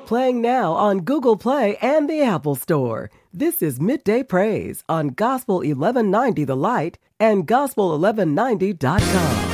Playing now on Google Play and the Apple Store. This is Midday Praise on Gospel 1190 The Light and Gospel1190.com.